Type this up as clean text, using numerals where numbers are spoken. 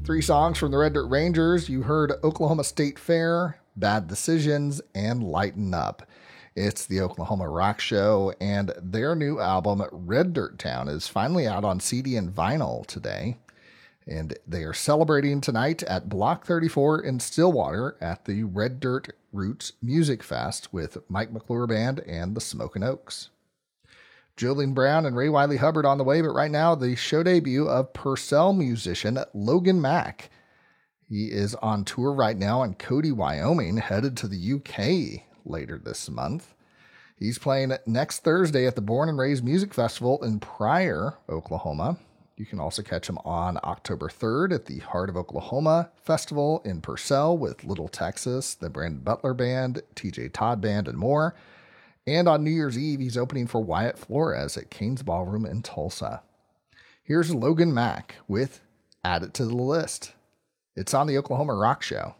Three songs from the Red Dirt Rangers. You heard Oklahoma State Fair, Bad Decisions, and Lighten Up. It's the Oklahoma Rock Show, and their new album, Red Dirt Town, is finally out on CD and vinyl today. And they are celebrating tonight at Block 34 in Stillwater at the Red Dirt Roots Music Fest with Mike McClure Band and the Smokin' Oaks. Jolene Brown and Ray Wiley Hubbard on the way, but right now the show debut of Purcell musician Logan Mack. He is on tour right now in Cody, Wyoming, headed to the UK later this month. He's playing next Thursday at the Born and Raised Music Festival in Pryor, Oklahoma. You can also catch him on October 3rd at the Heart of Oklahoma Festival in Purcell with Little Texas, the Brandon Butler Band, TJ Todd Band, and more. And on New Year's Eve, he's opening for Wyatt Flores at Kane's Ballroom in Tulsa. Here's Logan Mack with Add It to the List. It's on the Oklahoma Rock Show.